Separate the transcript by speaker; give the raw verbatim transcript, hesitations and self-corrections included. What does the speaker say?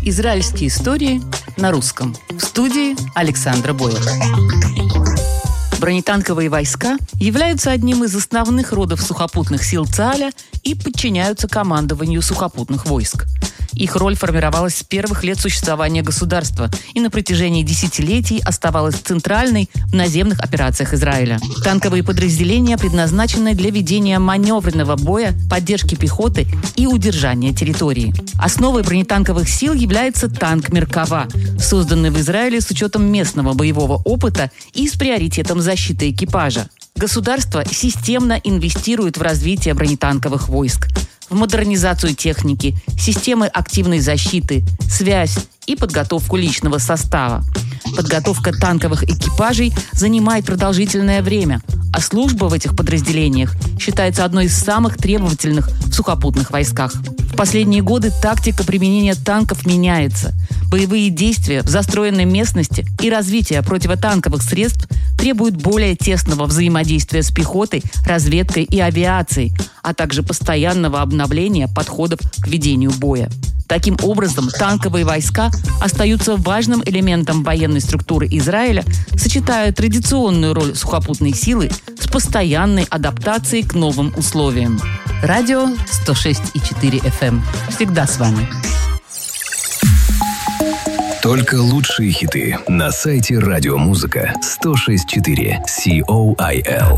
Speaker 1: Израильские истории на русском. В студии Александра Бойлер. Бронетанковые войска являются одним из основных родов сухопутных сил ЦААля и подчиняются командованию сухопутных войск. Их роль формировалась с первых лет существования государства и на протяжении десятилетий оставалась центральной в наземных операциях Израиля. Танковые подразделения предназначены для ведения маневренного боя, поддержки пехоты и удержания территории. Основой бронетанковых сил является танк «Меркава», созданный в Израиле с учетом местного боевого опыта и с приоритетом защиты экипажа. Государство системно инвестирует в развитие бронетанковых войск, в модернизацию техники, системы активной защиты, связь и подготовку личного состава. Подготовка танковых экипажей занимает продолжительное время, а служба в этих подразделениях считается одной из самых требовательных в сухопутных войсках. В последние годы тактика применения танков меняется. Боевые действия в застроенной местности и развитие противотанковых средств требуют более тесного взаимодействия с пехотой, разведкой и авиацией, а также постоянного обновления подходов к ведению боя. Таким образом, танковые войска остаются важным элементом военной структуры Израиля, сочетая традиционную роль сухопутной силы с постоянной адаптацией к новым условиям. Радио сто шесть и четыре эф эм. Всегда с вами.
Speaker 2: Только лучшие хиты на сайте радиомузыка сто шесть и четыре точка ком.